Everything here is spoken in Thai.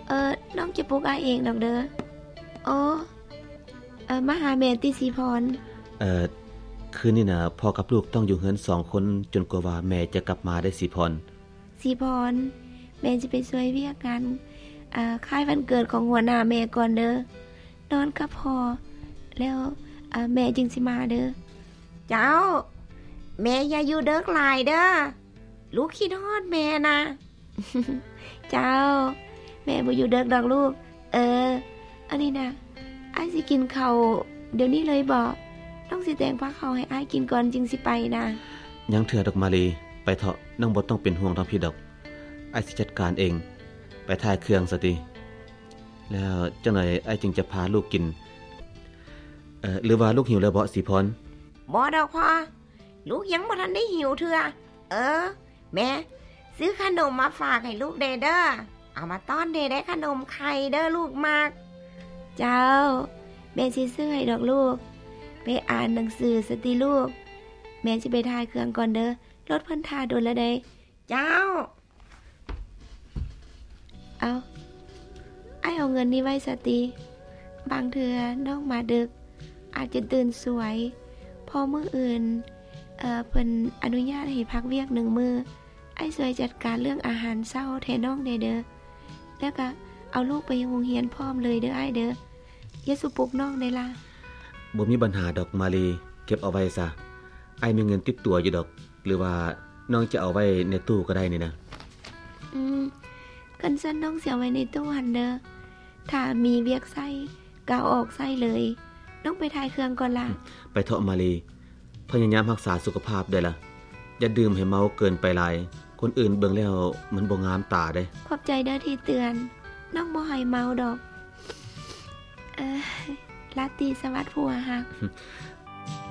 น้องจะปลุกอ้ายเองดอกเด้อโอ้มาหาแม่ติสีพรคืนนี้นะพ่อกับลูกต้องอยู่เฮือน2คนจนกว่าแม่จะกลับมาได้สีพรแม่จะไปช่วยเวียกงานค่ายวันเกิดของหัวหน้าแม่ก่อนเด้อนอนกับพ่อแล้วแม่จึงสิมาเด้อเจ้าแม่อย่าอยู่เด้อหลายเด้อลูกคิดฮอดแม่นะ เจ้าแม่บ่อยู่เด้อดอกลูกอันนี้นะอ้ายสิกินข้าวเดี๋ยวนี้เลยบ่ต้องสิแต่งผ้าข้าวให้อ้ายกินก่อนจึงสิไปนะยังเถื่อดอกมาลีไปเถาะน้องบ่ต้องเป็นห่วงทางพี่ดอกอ้ายสิจัดการเองไปถ่ายเครื่องซะติแล้วจังได๋อ้ายจึงจะพาลูกกินหรือว่าลูกหิวแล้วบ่สิพรบ่ดอกพ่อลูกยังบ่ทันได้หิวเทื่อแม่ซื้อขนมมาฝากให้ลูกเด้อเอามาต้อนเด้ได้ขนมไข่เด้อลูกมากเจ้าแม่สิซื้อให้ดอกลูกไปอ่านหนังสือสติลูกแม่สิไปถ่ายเครื่องก่อนเด้อรถเพิ่นท่าโดนแล้วเด้เจ้าเอาเงินนี้ไว้สติบางเทื่อน้องมาดึกอาจจะตื่นสวยพอมื้ออื่นเพิ่นอนุญาตให้พักเวียก1 มื้อไอ้ช่วยจัดการเรื่องอาหารเช้าแทนน้องเด้อแล้วก็เอาลูกไปโรงเรียนพร้อมเลยเด้อไอ้เด้ออย่าสุปลุกน้องได้ล่ะบ่มีปัญหาดอกมาลีเก็บเอาไว้ซะไอ้มีเงินติดตัวอยู่ดอกหรือว่าน้องจะเอาไว้ในตู้ก็ได้นี่นะกันซั่นน้องเสียไว้ในตู้หั่นเด้อถ้ามีเวียกใส่ก็เอาออกใส่เลยน้องไปถ่ายเครื่องก่อนล่ะไปเถาะมาลีพยายามรักษาสุขภาพได้ล่ะอย่าดื่มให้เมาเกินไปหลายคนอื่นเบิ่งแล้วมันบ่งามตาเด้ขอบใจเด้อที่เตือนน้องบ่ให้เมาดอกลาตรีสวัสดิ์ผัวฮัก